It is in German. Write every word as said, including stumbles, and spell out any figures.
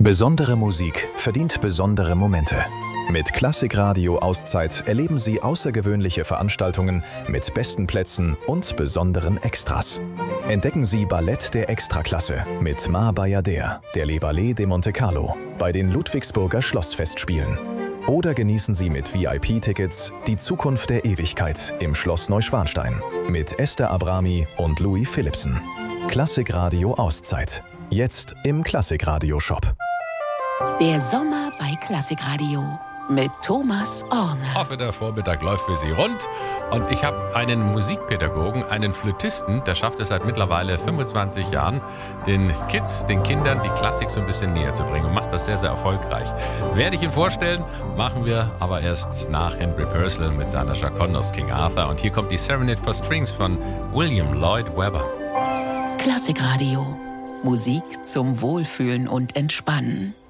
Besondere Musik verdient besondere Momente. Mit Klassikradio Auszeit erleben Sie außergewöhnliche Veranstaltungen mit besten Plätzen und besonderen Extras. Entdecken Sie Ballett der Extraklasse mit Ma Bayadère, der Les Ballets de Monte Carlo, bei den Ludwigsburger Schlossfestspielen. Oder genießen Sie mit V I P-Tickets die Zukunft der Ewigkeit im Schloss Neuschwanstein mit Esther Abrami und Louis Philippson. Klassikradio Auszeit. Jetzt im Klassikradio-Shop. Der Sommer bei Klassikradio mit Thomas Orner. Ich hoffe, der Vormittag läuft für Sie rund. Und ich habe einen Musikpädagogen, einen Flötisten, der schafft es seit mittlerweile fünfundzwanzig Jahren, den Kids, den Kindern die Klassik so ein bisschen näher zu bringen und macht das sehr, sehr erfolgreich. Werde ich ihn vorstellen, machen wir aber erst nach Henry Purcell mit seiner Chaconne aus King Arthur. Und hier kommt die Serenade for Strings von William Lloyd Webber. Klassikradio. Musik zum Wohlfühlen und Entspannen.